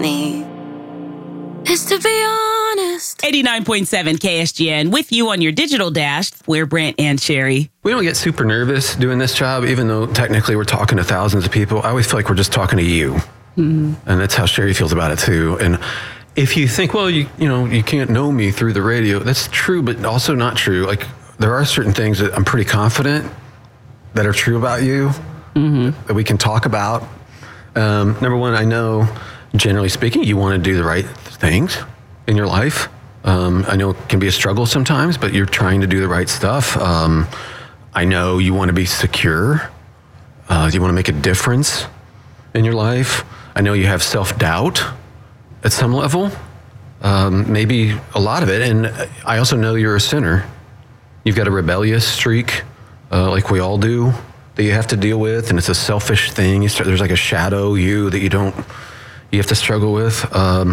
need is to be honest. 89.7 KSGN with you on your digital dash. We're Brent and Sherry. We don't get super nervous doing this job, even though technically we're talking to thousands of people. I always feel like we're just talking to you. Mm-hmm. And that's how Sherry feels about it too. And if you think, well, you can't know me through the radio, that's true, but also not true. Like, there are certain things that I'm pretty confident that are true about you, that we can talk about. Number one, I know, generally speaking, you want to do the right things in your life. I know it can be a struggle sometimes, but you're trying to do the right stuff. I know you want to be secure. You want to make a difference in your life. I know you have self-doubt at some level, maybe a lot of it. And I also know you're a sinner. You've got a rebellious streak, like we all do, that you have to deal with, and it's a selfish thing. There's like a shadow you that you have to struggle with.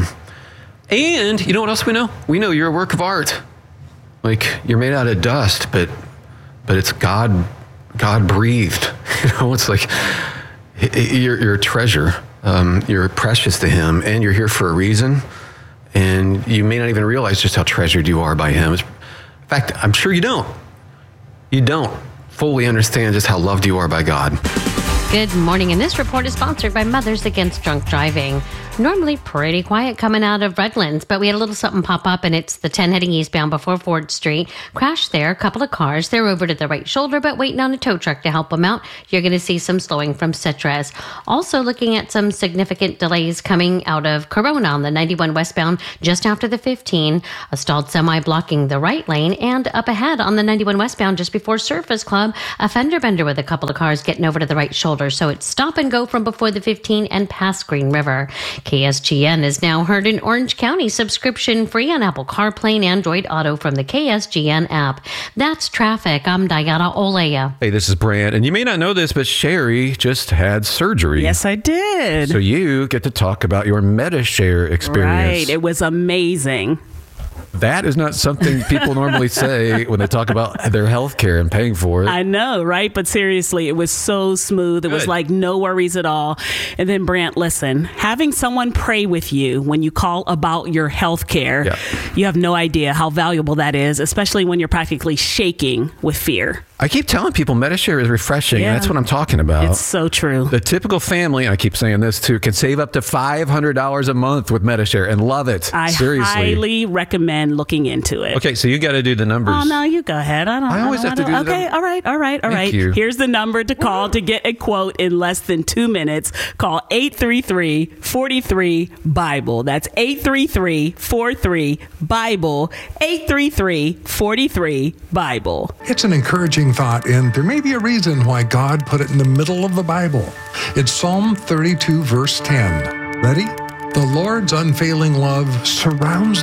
And you know what else we know? We know you're a work of art. Like, you're made out of dust, but it's God breathed. It's like you're a treasure. You're precious to Him, and you're here for a reason. And you may not even realize just how treasured you are by Him. In fact, I'm sure you don't. You don't fully understand just how loved you are by God. Good morning, and this report is sponsored by Mothers Against Drunk Driving. Normally pretty quiet coming out of Redlands, but we had a little something pop up, and it's the 10 heading eastbound before Ford Street. Crashed there, a couple of cars. They're over to the right shoulder, but waiting on a tow truck to help them out. You're going to see some slowing from Citrus. Also looking at some significant delays coming out of Corona on the 91 westbound just after the 15. A stalled semi blocking the right lane, and up ahead on the 91 westbound just before Surface Club, a fender bender with a couple of cars getting over to the right shoulder. So it's stop and go from before the 15 and past Green River. KSGN is now heard in Orange County, subscription free on Apple CarPlay and Android Auto from the KSGN app. That's traffic. I'm Diana Olea. Hey, this is Brant, and you may not know this, but Sherry just had surgery. Yes, I did. So you get to talk about your MediShare experience. Right. It was amazing. That is not something people normally say when they talk about their health care and paying for it. I know, right? But seriously, it was so smooth. It was like no worries at all. And then, Brant, listen, having someone pray with you when you call about your health care, you have no idea how valuable that is, especially when you're practically shaking with fear. I keep telling people MediShare is refreshing. Yeah. That's what I'm talking about. It's so true. The typical family, and I keep saying this too, can save up to $500 a month with MediShare and love it. Seriously. I highly recommend looking into it. Okay, so you got to do the numbers. Oh, no, you go ahead. I always have to do the numbers. Okay, all right. Thank you. Here's the number to call to get a quote in less than 2 minutes. Call 833-43-BIBLE. That's 833-43-BIBLE. 833-43-BIBLE. It's an encouraging thought, and there may be a reason why God put it in the middle of the Bible. It's Psalm 32, verse 10. Ready? The Lord's unfailing love surrounds